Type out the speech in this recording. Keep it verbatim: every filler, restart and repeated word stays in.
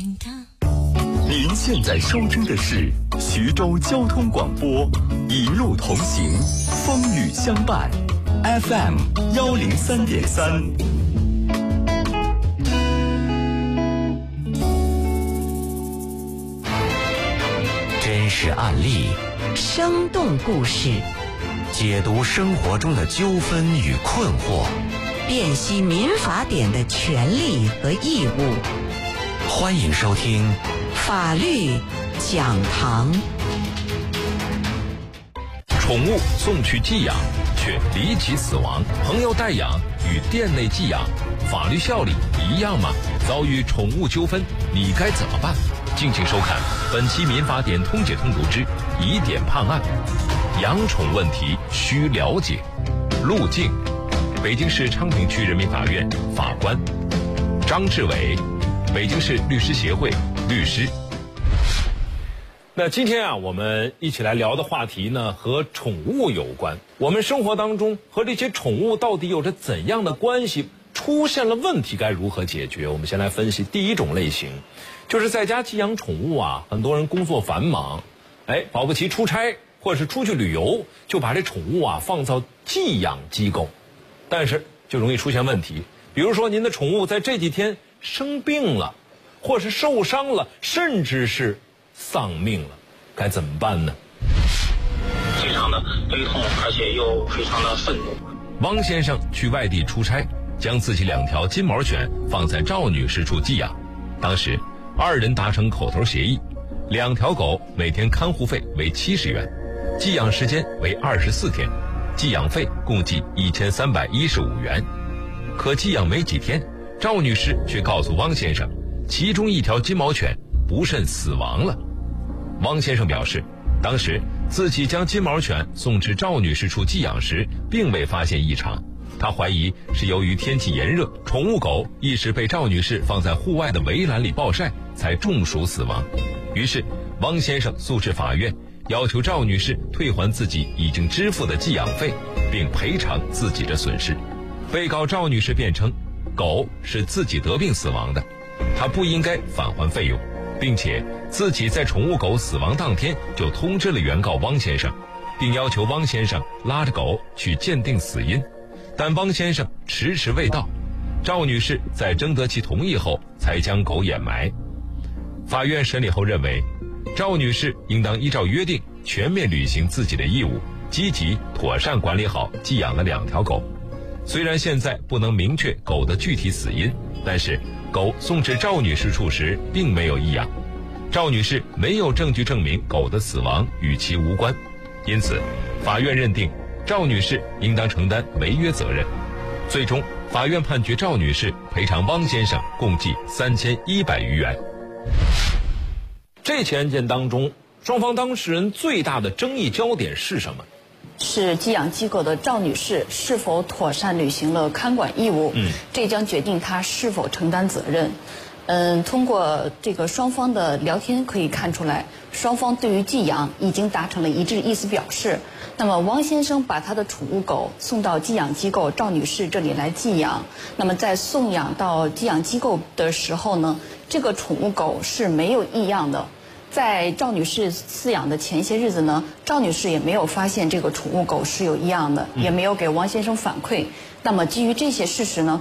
您现在收听的是徐州交通广播，一路同行，风雨相伴 ，F M 幺零三点三。真实案例， 生动故事， 解读生活中的纠纷与困惑， 辨析民法典的权利和义务。 欢迎收听法律讲堂。 宠物送去寄养却离奇死亡，朋友代养与店内寄养，法律效力一样吗？遭遇宠物纠纷，你该怎么办？敬请收看本期民法典通解通读之疑点判案。养宠问题需了解。路径，北京市昌平区人民法院法官。张志伟，北京市律师协会律师。那今天啊，我们一起来聊的话题呢，和宠物有关。我们生活当中和这些宠物到底有着怎样的关系？出现了问题该如何解决？我们先来分析第一种类型，就是在家寄养宠物啊，很多人工作繁忙，哎，保不齐出差或者是出去旅游，就把这宠物啊放到寄养机构，但是就容易出现问题。比如说您的宠物在这几天生病了，或是受伤了，甚至是丧命了，该怎么办呢？ 非常的悲痛，而且又非常的愤怒。 汪先生去外地出差，将自己两条金毛犬放在赵女士处寄养。当时二人达成口头协议，两条狗每天看护费为七十元，寄养时间为二十四天，寄养费共计一千三百一十五元。可寄养没几天，赵女士却告诉汪先生，其中一条金毛犬不慎死亡了。汪先生表示，当时自己将金毛犬送至赵女士处寄养时，并未发现异常。他怀疑是由于天气炎热，宠物狗一时被赵女士放在户外的围栏里暴晒，才中暑死亡。于是汪先生诉至法院，要求赵女士退还自己已经支付的寄养费，并赔偿自己的损失。被告赵女士辩称，狗是自己得病死亡的，她不应该返还费用，并且自己在宠物狗死亡当天就通知了原告汪先生，并要求汪先生拉着狗去鉴定死因，但汪先生迟迟未到。赵女士在征得其同意后才将狗掩埋。法院审理后认为，赵女士应当依照约定全面履行自己的义务，积极妥善管理好寄养的两条狗。虽然现在不能明确狗的具体死因，但是狗送至赵女士处时并没有异样，赵女士没有证据证明狗的死亡与其无关，因此法院认定赵女士应当承担违约责任。最终法院判决赵女士赔偿汪先生共计三千一百余元。这起案件当中，双方当事人最大的争议焦点是什么？ 是寄养机构的赵女士是否妥善履行了看管义务，嗯，这将决定她是否承担责任。嗯，通过这个双方的聊天可以看出来，双方对于寄养已经达成了一致意思表示。那么汪先生把他的宠物狗送到寄养机构赵女士这里来寄养，那么在送养到寄养机构的时候呢，这个宠物狗是没有异样的。在赵女士饲养的前些日子呢，赵女士也没有发现这个宠物狗是有异样的，也没有给汪先生反馈。那么基于这些事实呢，